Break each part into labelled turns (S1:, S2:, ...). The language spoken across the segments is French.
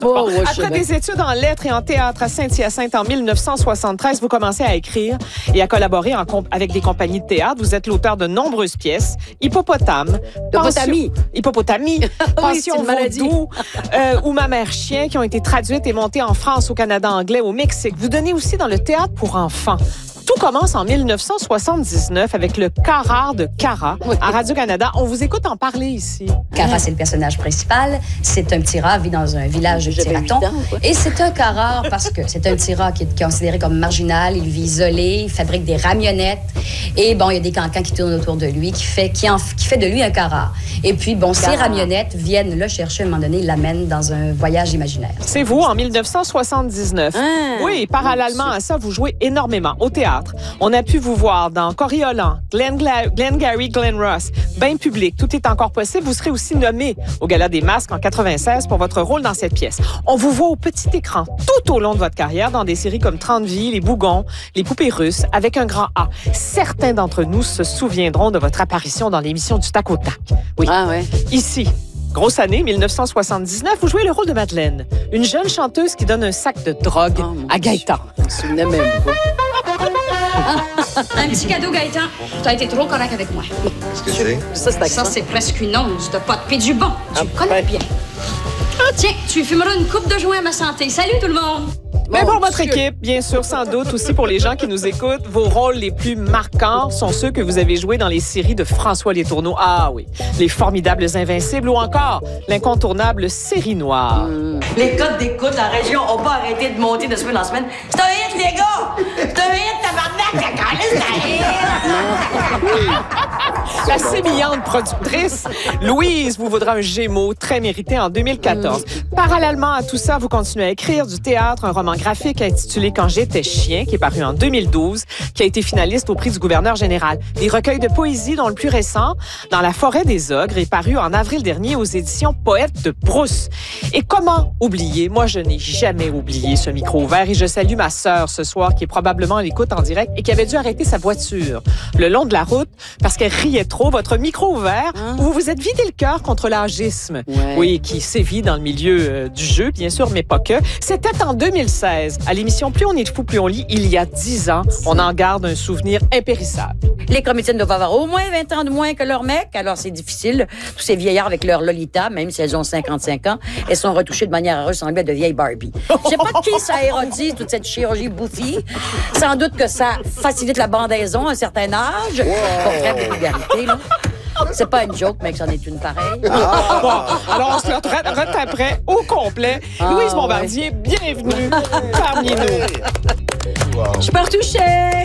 S1: Oh, ouais,
S2: Après des études en lettres et en théâtre à Saint-Hyacinthe en 1973, vous commencez à écrire et à collaborer avec des compagnies de théâtre. Vous êtes l'auteur de nombreuses pièces. Hippopotamie, Passion Vaudou ou Ma mère chien, qui ont été traduites et montées en France, au Canada anglais, au Mexique. Vous donnez aussi dans le théâtre pour enfants. Tout commence en 1979 avec le Cara de Cara à Radio-Canada. On vous écoute en parler ici.
S3: Cara, c'est le personnage principal. C'est un petit rat, vit dans un village de petits ratons. Et c'est un cas rare parce que c'est un petit rat qui est considéré comme marginal. Il vit isolé, il fabrique des ramionnettes. Et bon, il y a des cancans qui tournent autour de lui, qui fait de lui un cas rare. Et puis, bon, ces ramionnettes viennent le chercher à un moment donné, l'amènent dans un voyage imaginaire.
S2: C'est vous, en 1979. Oui, parallèlement à ça, vous jouez énormément au théâtre. On a pu vous voir dans Coriolan, Glengarry Glen Ross, Bain public, tout est encore possible. Vous serez aussi nommé au Gala des Masques en 96 pour votre rôle dans cette pièce. On vous voit au petit écran tout au long de votre carrière dans des séries comme 30 vies, Les Bougons, Les Poupées russes, avec un grand A. Certains d'entre nous se souviendront de votre apparition dans l'émission du Tac au Tac. Oui.
S1: Ah ouais.
S2: Ici. Grosse année, 1979, vous jouez le rôle de Madeleine, une jeune chanteuse qui donne un sac de drogue à Gaëtan.
S1: Je me souvenais même pas.
S4: Un petit cadeau, Gaëtan. T'as été trop correct avec moi.
S5: Qu'est-ce que c'est?
S4: Ça, c'est presque une once de pot de du bon. Tu le connais bien. Tiens, tu fumeras une coupe de joint à ma santé. Salut tout le monde!
S2: Mais pour votre équipe, bien sûr, sans doute aussi pour les gens qui nous écoutent, vos rôles les plus marquants sont ceux que vous avez joués dans les séries de François Letourneau. Ah oui, Les Formidables Invincibles ou encore l'incontournable Série Noire.
S6: Les codes d'écoute en région n'ont pas arrêté de monter de semaine en semaine. C'est un hit, les gars! C'est un hit, tabarnak! La calisse, c'est un hit!
S2: La sémillante productrice, Louise, vous vaudra un Gémeaux très mérité en 2014. Parallèlement à tout ça, vous continuez à écrire du théâtre, un roman graphique intitulé Quand j'étais chien, qui est paru en 2012, qui a été finaliste au prix du gouverneur général. Des recueils de poésie, dont le plus récent, Dans la forêt des ogres, est paru en avril dernier aux éditions Poète de Brousse. Et comment oublier? Moi, je n'ai jamais oublié ce micro ouvert et je salue ma sœur ce soir, qui est probablement à l'écoute en direct et qui avait dû arrêter sa voiture le long de la route parce qu'elle riait trop. Votre micro ouvert, où vous vous êtes vidé le cœur contre l'âgisme.
S1: Ouais.
S2: Oui, qui sévit dans le milieu du jeu, bien sûr, mais pas que. C'était en 2016, à l'émission Plus on est de fou, plus on lit, il y a 10 ans. On en garde un souvenir impérissable.
S1: Les comédiennes doivent avoir au moins 20 ans de moins que leur mec, alors c'est difficile. Tous ces vieillards avec leur Lolita, même si elles ont 55 ans, elles sont retouchées de manière à ressembler à de vieilles Barbie. Je sais pas de qui ça érotise, toute cette chirurgie bouffie. Sans doute que ça facilite la bandaison à un certain âge. Pour faire des vulgarités, là. C'est pas une joke, mais que c'en est une pareille.
S2: Bon, alors on se retaperait au complet. Louise Bombardier, bienvenue parmi nous.
S1: Je suis pas retouchée.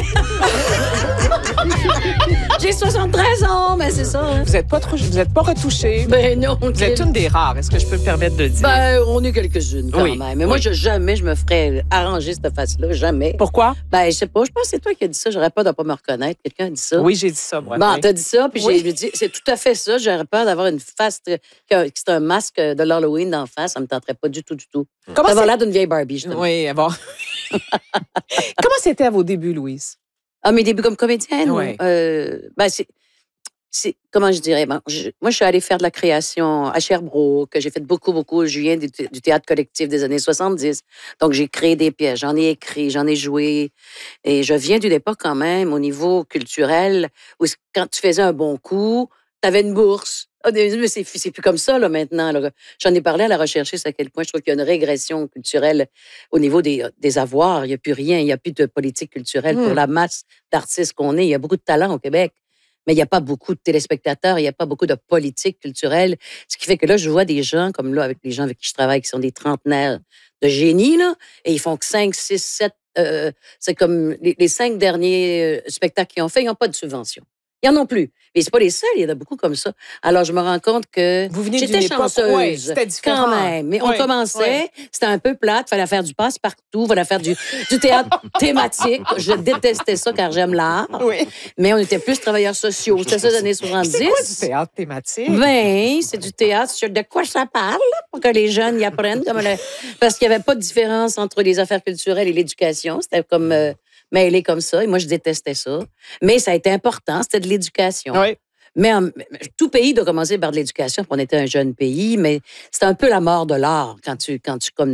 S1: J'ai 73 ans, mais c'est ça. Hein.
S2: Vous êtes pas retouchée.
S1: Ben non.
S2: Vous êtes une des rares, est-ce que je peux me permettre de le dire?
S1: Ben, on est quelques-unes quand
S2: Oui.
S1: même. Mais moi, jamais je me ferais arranger cette face-là. Jamais.
S2: Pourquoi?
S1: Ben, je sais pas. Je pense que c'est toi qui as dit ça. J'aurais peur de pas me reconnaître. Quelqu'un a dit ça.
S2: Oui, j'ai dit ça, moi.
S1: Bon,
S2: oui.
S1: t'as dit ça, puis
S2: Oui.
S1: j'ai dit, c'est tout à fait ça. J'aurais peur d'avoir une face, que c'est un masque de l'Halloween d'en face. Ça me tenterait pas du tout.
S2: Comment
S1: D'avoir
S2: c'est-
S1: l'air d'une vieille Barbie, justement.
S2: Oui, bon. Comment c'était à vos débuts, Louise?
S1: Ah, mes débuts comme comédienne?
S2: Oui.
S1: Ben, comment je dirais? Moi, je suis allée faire de la création à Sherbrooke. J'ai fait beaucoup. Je viens du théâtre collectif des années 70. Donc, j'ai créé des pièces. J'en ai écrit, j'en ai joué. Et je viens d'une époque quand même, au niveau culturel, où quand tu faisais un bon coup, tu avais une bourse. Ah, mais c'est plus comme ça, là, maintenant. Là. J'en ai parlé à la recherchiste à quel point je trouve qu'il y a une régression culturelle au niveau des avoirs. Il n'y a plus rien. Il n'y a plus de politique culturelle pour la masse d'artistes qu'on est. Il y a beaucoup de talent au Québec. Mais il n'y a pas beaucoup de téléspectateurs, il n'y a pas beaucoup de politique culturelle. Ce qui fait que là, je vois des gens, comme là, avec les gens avec qui je travaille, qui sont des trentenaires de génie, là, et ils font que 5, 6, 7... c'est comme les 5 derniers spectacles qu'ils ont fait, ils n'ont pas de subvention. Ils n'en ont plus. Mais c'est pas les seuls, il y en a beaucoup comme ça. Alors, je me rends compte que
S2: Vous venez
S1: j'étais
S2: d'une époque,
S1: chanceuse.
S2: ouais, c'était différent.
S1: Quand même. Mais on
S2: Ouais,
S1: commençait,
S2: ouais.
S1: c'était un peu plate, fallait faire du passe-partout, fallait faire du théâtre thématique. Je détestais ça car j'aime l'art.
S2: Oui.
S1: Mais on était plus travailleurs sociaux. C'était ça, les années 70.
S2: C'est quoi du théâtre thématique?
S1: Ben, c'est du théâtre sur de quoi ça parle, là, pour que les jeunes y apprennent. Parce qu'il n'y avait pas de différence entre les affaires culturelles et l'éducation. C'était comme mêlé comme ça. Et moi, je détestais ça. Mais ça a été important. C'était de l'éducation.
S2: Oui.
S1: Mais tout pays doit commencer par de l'éducation. On était un jeune pays, mais c'est un peu la mort de l'art quand tu comme